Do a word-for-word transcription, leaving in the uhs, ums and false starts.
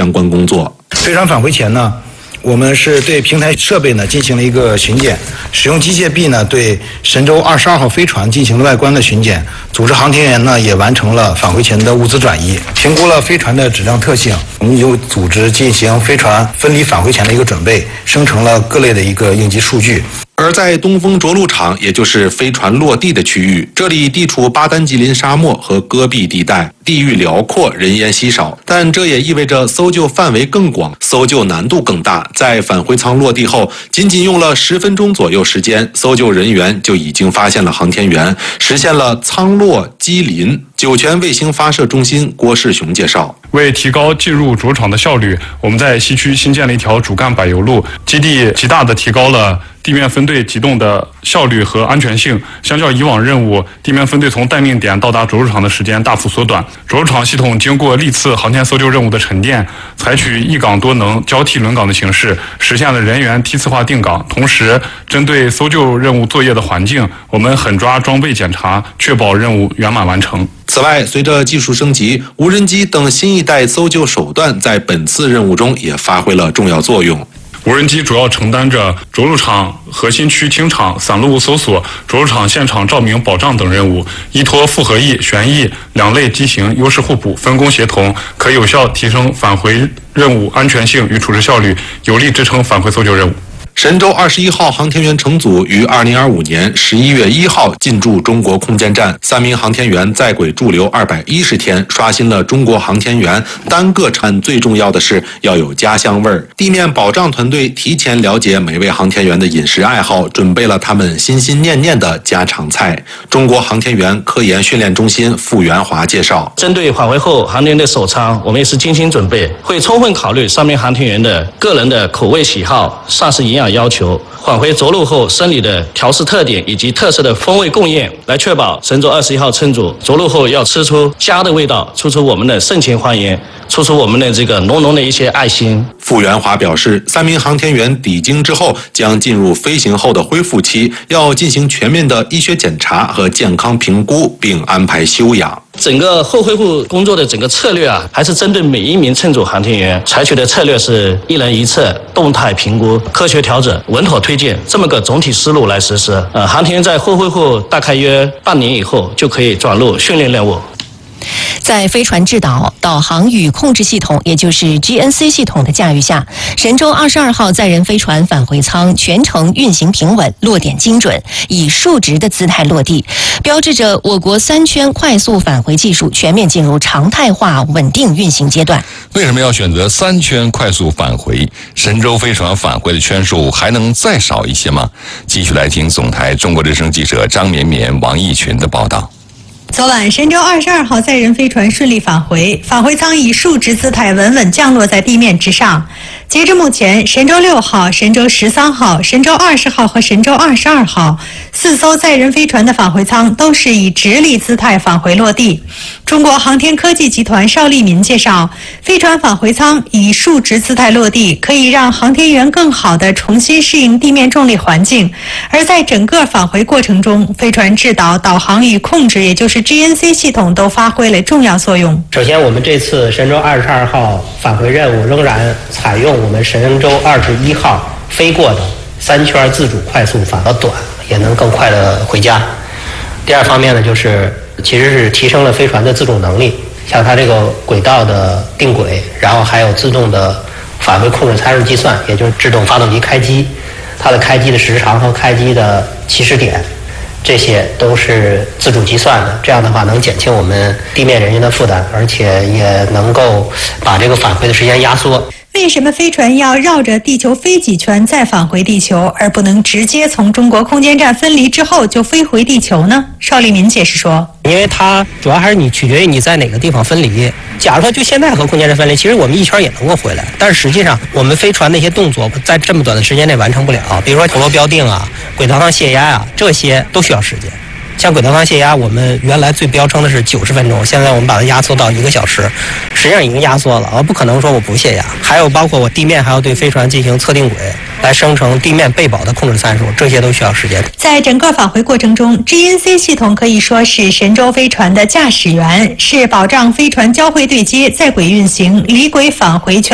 相关工作。 飞船返回前呢，我们是对平台设备呢进行了一个巡检，使用机械臂呢对神舟二十二号飞船进行了外观的巡检，组织航天员呢也完成了返回前的物资转移，评估了飞船的质量特性。我们有组织进行飞船分离返回前的一个准备，生成了各类的一个应急数据。 而在东风着陆场，也就是飞船落地的区域，这里地处巴丹吉林沙漠和戈壁地带，地域辽阔，人烟稀少，但这也意味着搜救范围更广，搜救难度更大。在返回舱落地后，仅仅用了十分钟左右时间，搜救人员就已经发现了航天员，实现了舱落机临。酒泉卫星发射中心郭世雄介绍， 为提高进入着陆场的效率，我们在西区新建了一条主干柏油路，基地极大地提高了地面分队机动的效率和安全性。相较以往任务，地面分队从待命点到达着陆场的时间大幅缩短。着陆场系统经过历次航天搜救任务的沉淀，采取一岗多能、交替轮岗的形式，实现了人员梯次化定岗。同时，针对搜救任务作业的环境，我们狠抓装备检查，确保任务圆满完成。 此外，随着技术升级，无人机等新一代搜救手段在本次任务中也发挥了重要作用。 无人机主要承担着着陆场核心区清场、散落物搜索、着陆场现场照明保障等任务，依托复合翼、旋翼两类机型优势互补、分工协同，可有效提升返回任务安全性与处置效率，有力支撑返回搜救任务。 神舟二十一号航天员乘组于二零二五年十一月一号进驻中国空间站，三名航天员在轨驻留二百一十天，刷新了中国航天员单个产。最重要的是要有家乡味儿。地面保障团队提前了解每位航天员的饮食爱好，准备了他们心心念念的家常菜。中国航天员科研训练中心傅元华介绍， 针对返回后航天员的首舱，我们也是精心准备，会充分考虑三名航天员的个人的口味喜好、膳食营养要求，返回着陆后生理的调试特点以及特色的风味供应，来确保神舟二十一号乘组着陆后要吃出家的味道，吃出我们的盛情欢迎，吃出我们的这个浓浓的一些爱心。 傅元华表示，三名航天员抵京之后将进入飞行后的恢复期，要进行全面的医学检查和健康评估，并安排休养。 整个后恢复工作的整个策略啊，还是针对每一名乘组航天员采取的策略是一人一策，动态评估，科学调整，稳妥推进，这么个总体思路来实施。呃，航天员在后恢复大概约半年以后就可以转入训练任务。 在飞船制导、导航与控制系统，也就是 G N C 系统的驾驭下，神舟二十二号载人飞船返回舱全程运行平稳，落点精准，以竖直的姿态落地，标志着我国三圈快速返回技术全面进入常态化稳定运行阶段。 为什么要选择三圈快速返回？神舟飞船返回的圈数还能再少一些吗？继续来听总台中国之声记者张绵绵、王义群的报道。 昨晚，神舟二十二号载人飞船顺利返回，返回舱以竖直姿态稳稳降落在地面之上。截至目前，神舟六号、神舟十三号、神舟二十号和神舟二十二号四艘载人飞船的返回舱都是以直立姿态返回落地。中国航天科技集团邵立民介绍，飞船返回舱以竖直姿态落地，可以让航天员更好地重新适应地面重力环境。而在整个返回过程中，飞船制导、导航与控制，也就是 G N C 系统都发挥了重要作用。 首先，我们这次神舟二十二号返回任务仍然采用我们神舟二十一号飞过的三圈自主快速返，短也能更快的回家。第二方面呢，就是其实是提升了飞船的自主能力，像它这个轨道的定轨，然后还有自动的返回控制参数计算，也就是制动发动机开机，它的开机的时长和开机的起始点，这些都是自主计算的。这样的话能减轻我们地面人员的负担，而且也能够把这个返回的时间压缩。 为什么飞船要绕着地球飞几圈再返回地球，而不能直接从中国空间站分离之后就飞回地球呢？邵立民解释说， 因为它主要还是你取决于你在哪个地方分离。假如说就现在和空间站分离，其实我们一圈也能够回来，但是实际上我们飞船那些动作在这么短的时间内完成不了，比如说陀螺标定啊、轨道上泄压啊，这些都需要时间。像轨道上泄压，我们原来最标称的是九十分钟，现在我们把它压缩到一个小时，实际上已经压缩了，而不可能说我不泄压。还有包括我地面还要对飞船进行测定轨，来生成地面备保的控制参数，这些都需要时间。 在整个返回过程中 ，G N C 系统可以说是神舟飞船的驾驶员，是保障飞船交会对接、在轨运行、离轨返回全